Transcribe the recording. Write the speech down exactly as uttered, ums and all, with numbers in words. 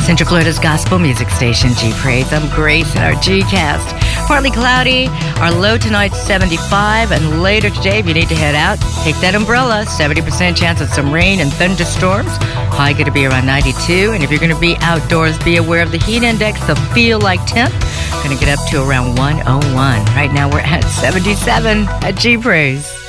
Central Florida's gospel music station, G Praise. I'm Grace in our G-Cast. Partly cloudy. Our low tonight's seventy-five, and later today, if you need to head out, take that umbrella. seventy percent chance of some rain and thunderstorms. High going to be around ninety-two, and if you're going to be outdoors, be aware of the heat index, the feel-like temp. Going to get up to around one oh one. Right now, we're at seventy-seven at G Praise.